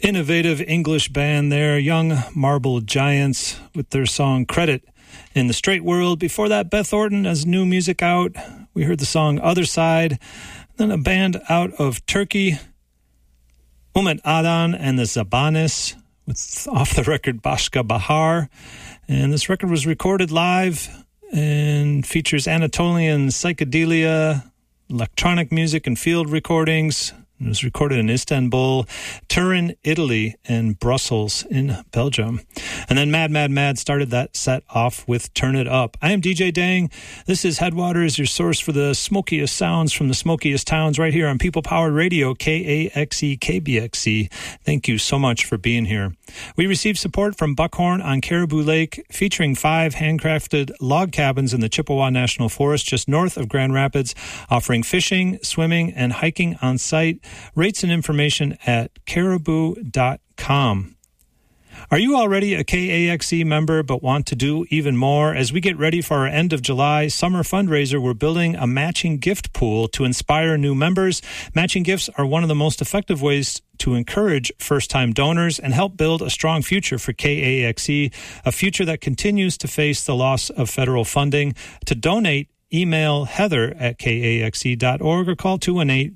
Innovative English band there, Young Marble Giants, with their song Credit in the Straight World. Before that, Beth Orton has new music out. We heard the song Other Side. Then a band out of Turkey, Ummet Adan and the Zabanis, with off the record Başka Bahar. And this record was recorded live and features Anatolian psychedelia, electronic music, and field recordings. It was recorded in Istanbul, Turin, Italy, and Brussels in Belgium. And then Mad Mad Mad started that set off with Turn It Up. I am DJ Dang. This is Headwaters, your source for the smokiest sounds from the smokiest towns right here on People Powered Radio, KAXE, KBXE. Thank you so much for being here. We received support from Buckhorn on Caribou Lake, featuring 5 handcrafted log cabins in the Chippewa National Forest just north of Grand Rapids, offering fishing, swimming, and hiking on site. Rates and information at caribou.com. Are you already a KAXE member but want to do even more? As we get ready for our end of July summer fundraiser, we're building a matching gift pool to inspire new members. Matching gifts are one of the most effective ways to encourage first-time donors and help build a strong future for KAXE, a future that continues to face the loss of federal funding. To donate, email heather@kaxe.org or call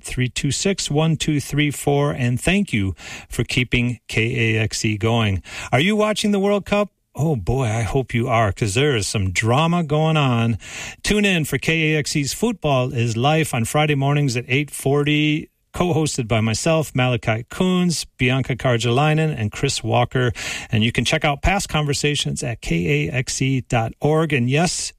218-326-1234. And thank you for keeping KAXE going. Are you watching the World Cup? Oh boy, I hope you are, because there is some drama going on. Tune in for KAXE's Football is Life on Friday mornings at 8:40. Co-hosted by myself, Malachi Coons, Bianca Karjalainen, and Chris Walker. And you can check out past conversations at kaxe.org. And yes,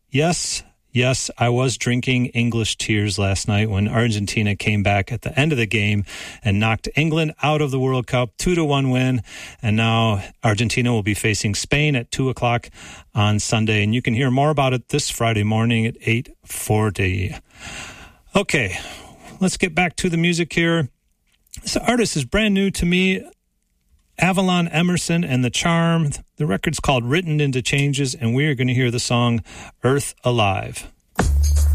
I was drinking English tears last night when Argentina came back at the end of the game and knocked England out of the World Cup, 2-1 win. And now Argentina will be facing Spain at 2 o'clock on Sunday. And you can hear more about it this Friday morning at 8:40. Okay, let's get back to the music here. This artist is brand new to me, Avalon Emerson and the Charm. The record's called Written into Changes, and we are going to hear the song Earth Alive.